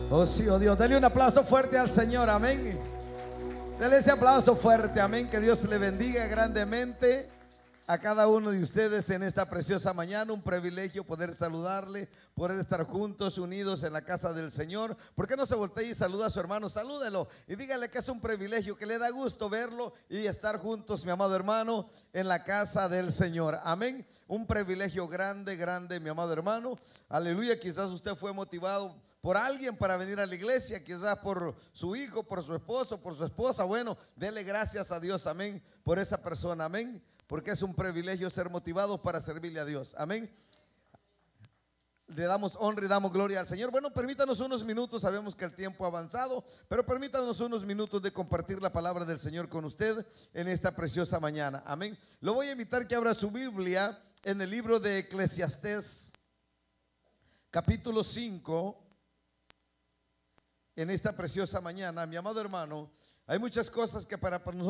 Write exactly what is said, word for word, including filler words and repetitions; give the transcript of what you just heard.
Oh sí, oh Dios, dale un aplauso fuerte al Señor, amén. Dale ese aplauso fuerte, amén. Que Dios le bendiga grandemente a cada uno de ustedes en esta preciosa mañana. Un privilegio poder saludarle, poder estar juntos, unidos en la casa del Señor. ¿Por qué no se voltea y saluda a su hermano? Salúdelo y dígale que es un privilegio, que le da gusto verlo y estar juntos, mi amado hermano, en la casa del Señor. Amén. Un privilegio grande, grande, mi amado hermano. Aleluya. Quizás usted fue motivado por alguien para venir a la iglesia, quizás por su hijo, por su esposo, por su esposa. Bueno, dele gracias a Dios, amén, por esa persona, amén, porque es un privilegio ser motivado para servirle a Dios, amén. Le damos honra y damos gloria al Señor. Bueno, permítanos unos minutos, sabemos que el tiempo ha avanzado, pero permítanos unos minutos de compartir la palabra del Señor con usted en esta preciosa mañana, amén. Lo voy a invitar que abra su Biblia en el libro de Eclesiastés, capítulo cinco. En esta preciosa mañana, mi amado hermano, hay muchas cosas que para nosotros